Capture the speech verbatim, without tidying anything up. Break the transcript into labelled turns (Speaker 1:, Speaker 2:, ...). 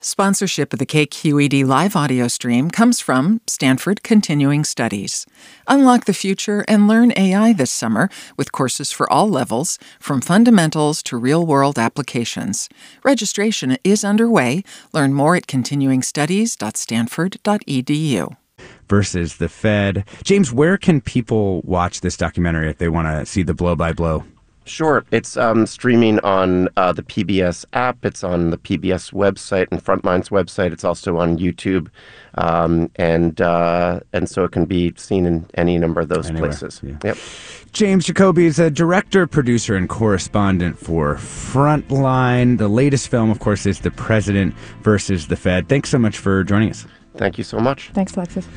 Speaker 1: Sponsorship of the K Q E D live audio stream comes from Stanford Continuing Studies. Unlock the future and learn A I this summer with courses for all levels, from fundamentals to real-world applications. Registration is underway. Learn more at continuing studies dot stanford dot e d u.
Speaker 2: Versus the Fed. James, where can people watch this documentary if they want to see the blow-by-blow?
Speaker 3: Sure. It's um, streaming on uh, the P B S app. It's on the P B S website and Frontline's website. It's also on YouTube. Um, and uh, and so it can be seen in any number of those
Speaker 2: Anywhere.
Speaker 3: places.
Speaker 2: Yeah.
Speaker 3: Yep.
Speaker 2: James Jacoby is a director, producer, and correspondent for Frontline. The latest film, of course, is The President versus the Fed. Thanks so much for joining us.
Speaker 3: Thank you so much.
Speaker 4: Thanks, Alexis.